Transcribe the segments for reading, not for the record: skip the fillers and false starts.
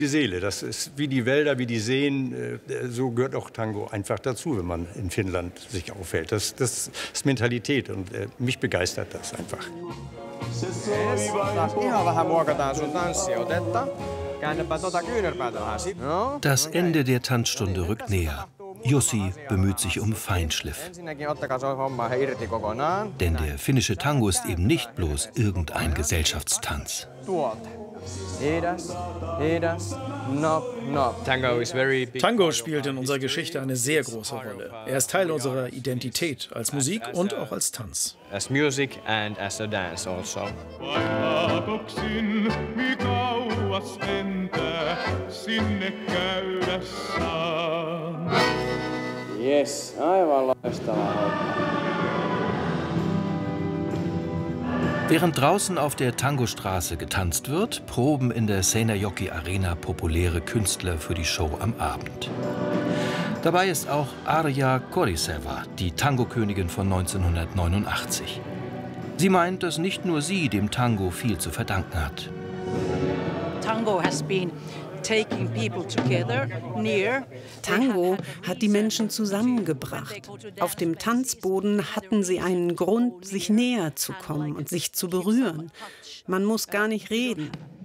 Die Seele, das ist wie die Wälder, wie die Seen, so gehört auch Tango einfach dazu, wenn man in Finnland sich aufhält. Das ist Mentalität und mich begeistert das einfach. Das Ende der Tanzstunde rückt näher. Jussi bemüht sich um Feinschliff. Denn der finnische Tango ist eben nicht bloß irgendein Gesellschaftstanz. Tango spielt in unserer Geschichte eine sehr große Rolle. Er ist Teil unserer Identität als Musik und auch als Tanz. As music and as a dance also. Yes, aivan loistavaa. Während draußen auf der Tangostraße getanzt wird, proben in der Seinäjoki Arena populäre Künstler für die Show am Abend. Dabei ist auch Arja Koriseva, die Tango-Königin von 1989. Sie meint, dass nicht nur sie dem Tango viel zu verdanken hat. Tango hat die Menschen zusammengebracht. Auf dem Tanzboden hatten sie einen Grund, sich näher zu kommen und sich zu berühren. Man muss gar nicht reden.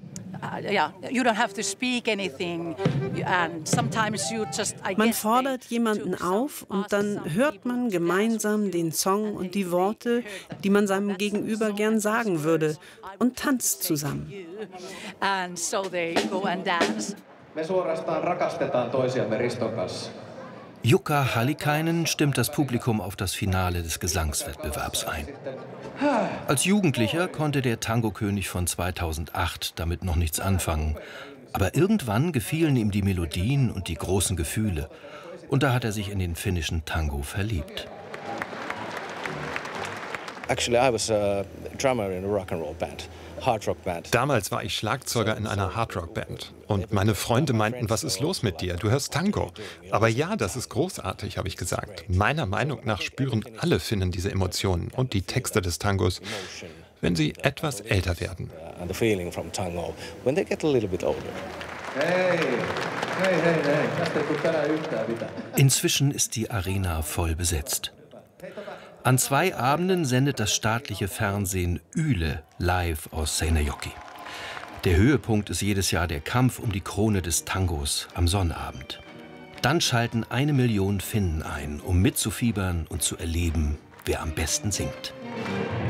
Man fordert jemanden auf und dann hört man gemeinsam den Song und die Worte, die man seinem Gegenüber gern sagen würde, und tanzt zusammen. Jukka Hallikainen stimmt das Publikum auf das Finale des Gesangswettbewerbs ein. Als Jugendlicher konnte der Tango-König von 2008 damit noch nichts anfangen. Aber irgendwann gefielen ihm die Melodien und die großen Gefühle. Und da hat er sich in den finnischen Tango verliebt. Actually, I was a drummer in a rock and roll band. Damals war ich Schlagzeuger in einer Hardrock-Band. Und meine Freunde meinten, was ist los mit dir? Du hörst Tango. Aber ja, das ist großartig, habe ich gesagt. Meiner Meinung nach spüren alle Finnen diese Emotionen und die Texte des Tangos, wenn sie etwas älter werden. Inzwischen ist die Arena voll besetzt. An 2 Abenden sendet das staatliche Fernsehen Yle live aus Seinäjoki. Der Höhepunkt ist jedes Jahr der Kampf um die Krone des Tangos am Sonnabend. Dann schalten 1 Million Finnen ein, um mitzufiebern und zu erleben, wer am besten singt.